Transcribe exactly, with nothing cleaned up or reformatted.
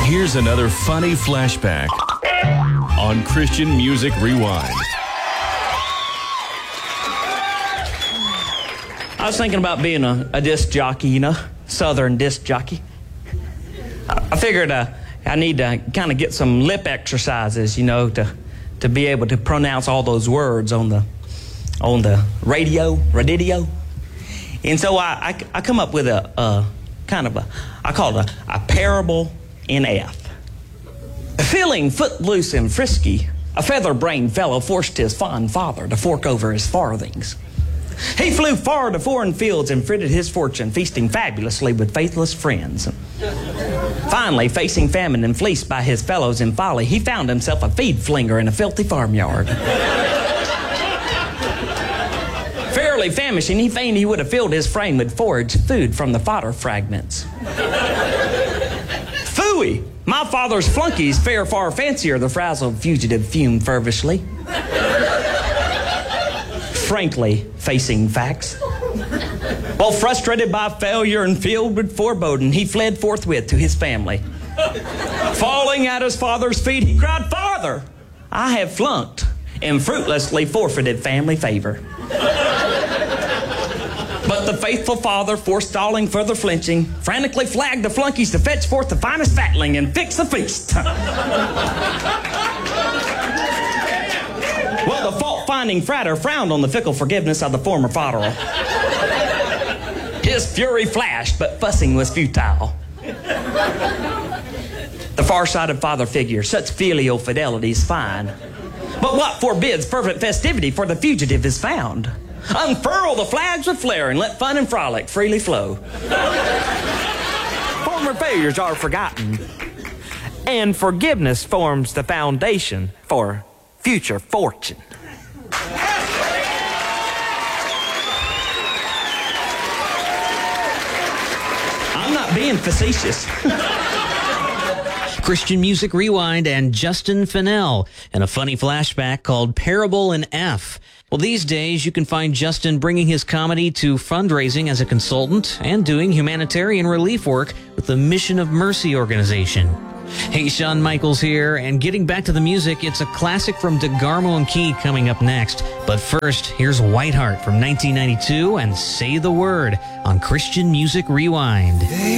Here's another funny flashback on Christian Music Rewind. I was thinking about being a, a disc jockey, you know, Southern disc jockey. I, I figured uh, I need to kind of get some lip exercises, you know, to to be able to pronounce all those words on the on the radio, radio. And so I, I, I come up with a, a kind of a, I call it a, a parable in F. Feeling footloose and frisky, a feather-brained fellow forced his fond father to fork over his farthings. He flew far to foreign fields and frittered his fortune, feasting fabulously with faithless friends. Finally, facing famine and fleeced by his fellows in folly, he found himself a feed flinger in a filthy farmyard. Fairly famishing, he feigned he would have filled his frame with foraged food from the fodder fragments. Phooey! My father's flunkies fare far fancier, the frazzled fugitive fumed fervishly. Frankly, facing facts. While frustrated by failure and filled with foreboding, he fled forthwith to his family. Falling at his father's feet, he cried, "Father, I have flunked," and fruitlessly forfeited family favor. But the faithful father, forestalling further flinching, frantically flagged the flunkies to fetch forth the finest fatling and fix the feast. Well, the fault-finding frater frowned on the fickle forgiveness of the former fodderer. His fury flashed, but fussing was futile. The far-sighted father figure, such filial fidelity is fine. But what forbids fervent festivity for the fugitive is found? Unfurl the flags with flare and let fun and frolic freely flow. Former failures are forgotten, and forgiveness forms the foundation for future fortune. I'm not being facetious. Christian Music Rewind and Justin Fennell and a funny flashback called Parable in F. Well, these days you can find Justin bringing his comedy to fundraising as a consultant and doing humanitarian relief work with the Mission of Mercy organization. Hey, Shawn Michaels here, and getting back to the music, it's a classic from DeGarmo and Key coming up next. But first, here's Whiteheart from nineteen ninety-two and Say the Word on Christian Music Rewind.